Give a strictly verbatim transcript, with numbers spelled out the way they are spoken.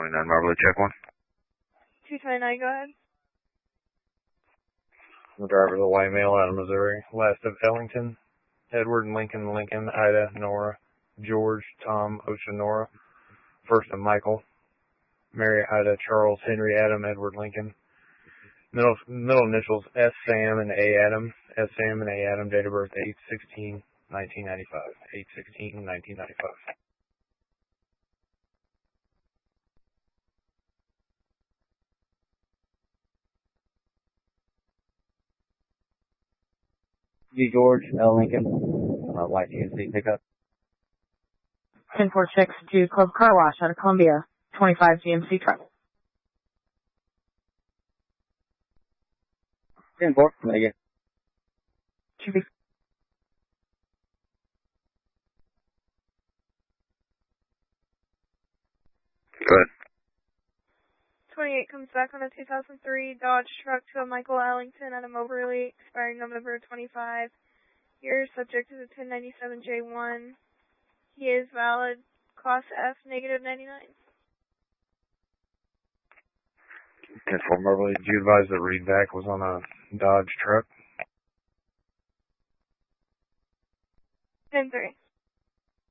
twenty-nine Marble, check one. two twenty-nine, go ahead. The driver of the white male out of Missouri. Last of Ellington, Edward, Lincoln, Lincoln, Ida, Nora, George, Tom, Ocean, Nora. First of Michael, Mary, Ida, Charles, Henry, Adam, Edward, Lincoln. Middle, middle initials S. Sam and A. Adam. S. Sam and A. Adam. Date of birth eight sixteen nineteen ninety-five. eight sixteen nineteen ninety-five. G. George, L. Lincoln, uh, white G M C pickup. ten four six, Jude Club Car Wash out of Columbia, twenty-five G M C truck. ten four, Megan. Should be. Go ahead. twenty-eight comes back on a two thousand three Dodge truck to a Michael Ellington at a Moberly, expiring November twenty-five. You're subject to the ten ninety-seven J one. He is valid, class F, negative ninety-nine. ten four Marble, did you advise that readback was on a Dodge truck? ten three.